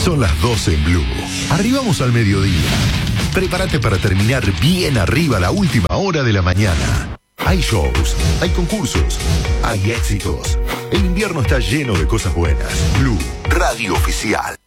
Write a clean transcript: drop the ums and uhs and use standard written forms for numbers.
Son las 12 en Blue. Arribamos al mediodía. Prepárate para terminar bien arriba la última hora de la mañana. Hay shows, hay concursos, hay éxitos. El invierno está lleno de cosas buenas. Blue, radio oficial.